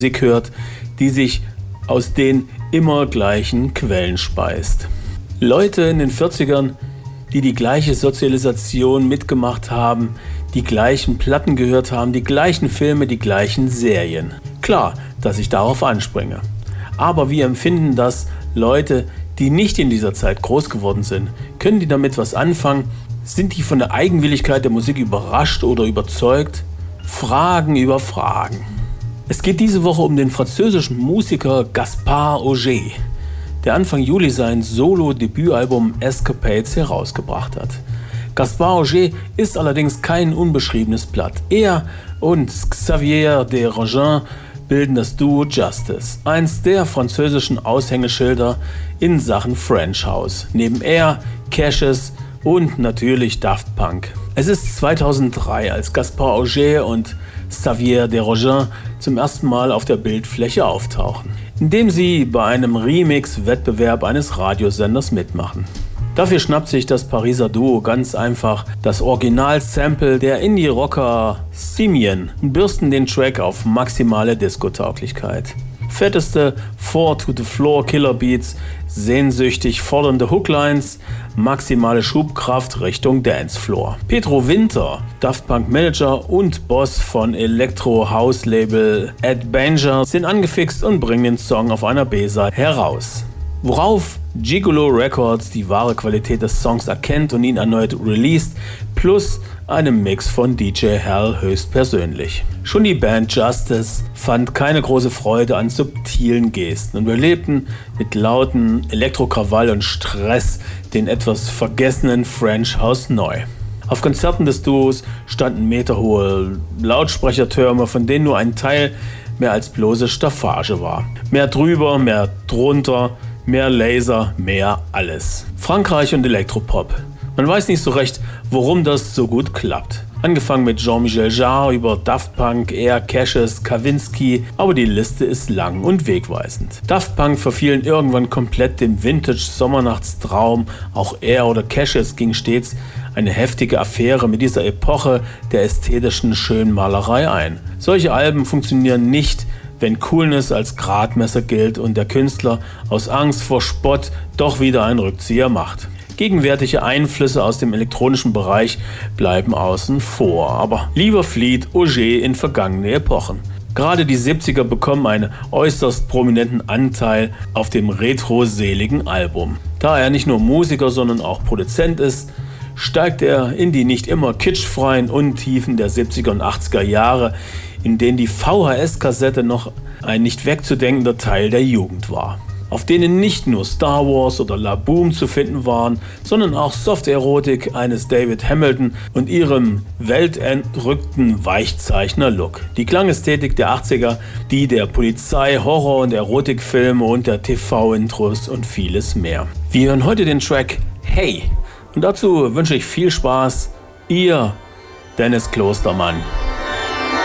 Musik hört, die sich aus den immer gleichen Quellen speist. Leute in den 40ern, die die gleiche Sozialisation mitgemacht haben, die gleichen Platten gehört haben, die gleichen Filme, die gleichen Serien. Klar, dass ich darauf anspringe. Aber wie empfinden das Leute, die nicht in dieser Zeit groß geworden sind? Können die damit was anfangen? Sind die von der Eigenwilligkeit der Musik überrascht oder überzeugt? Fragen über Fragen. Es geht diese Woche um den französischen Musiker Gaspard Auger, der Anfang Juli sein Solo-Debütalbum Escapades herausgebracht hat. Gaspard Auger ist allerdings kein unbeschriebenes Blatt. Er und Xavier Desrosiers bilden das Duo Justice, eins der französischen Aushängeschilder in Sachen French House. Neben er, Cassius und natürlich Daft Punk. Es ist 2003, als Gaspard Auger und Xavier Desrosiers zum ersten Mal auf der Bildfläche auftauchen, indem sie bei einem Remix-Wettbewerb eines Radiosenders mitmachen. Dafür schnappt sich das Pariser Duo ganz einfach das Original-Sample der Indie-Rocker Simien und bürsten den Track auf maximale Disco-Tauglichkeit. Fetteste 4-to-the-floor-Killer-Beats, sehnsüchtig fordernde Hooklines, maximale Schubkraft Richtung Dancefloor. Pedro Winter, Daft Punk Manager und Boss von Elektro-House-Label Ed Banger, sind angefixt und bringen den Song auf einer B-Seite heraus. Worauf Gigolo Records die wahre Qualität des Songs erkennt und ihn erneut released, plus einem Mix von DJ Hell höchstpersönlich. Schon die Band Justice fand keine große Freude an subtilen Gesten und wir lebten mit lauten Elektrokrawall und Stress den etwas vergessenen French House neu. Auf Konzerten des Duos standen meterhohe Lautsprechertürme, von denen nur ein Teil mehr als bloße Staffage war. Mehr drüber, mehr drunter, mehr Laser, mehr alles. Frankreich und Elektropop. Man weiß nicht so recht, warum das so gut klappt. Angefangen mit Jean-Michel Jarre über Daft Punk, Air, Cassius, Kavinsky, aber die Liste ist lang und wegweisend. Daft Punk verfielen irgendwann komplett dem Vintage-Sommernachtstraum, auch Air oder Cassius ging stets eine heftige Affäre mit dieser Epoche der ästhetischen Schönmalerei ein. Solche Alben funktionieren nicht, wenn Coolness als Gradmesser gilt und der Künstler aus Angst vor Spott doch wieder einen Rückzieher macht. Gegenwärtige Einflüsse aus dem elektronischen Bereich bleiben außen vor, aber lieber flieht Auger in vergangene Epochen. Gerade die 70er bekommen einen äußerst prominenten Anteil auf dem retro-seligen Album. Da er nicht nur Musiker, sondern auch Produzent ist, steigt er in die nicht immer kitschfreien Untiefen der 70er und 80er Jahre, in denen die VHS-Kassette noch ein nicht wegzudenkender Teil der Jugend war. Auf denen nicht nur Star Wars oder La Boom zu finden waren, sondern auch Soft-Erotik eines David Hamilton und ihrem weltentrückten Weichzeichner-Look. Die Klangästhetik der 80er, die der Polizei-, Horror- und Erotikfilme und der TV-Intros und vieles mehr. Wir hören heute den Track Hey und dazu wünsche ich viel Spaß. Ihr Dennis Klostermann.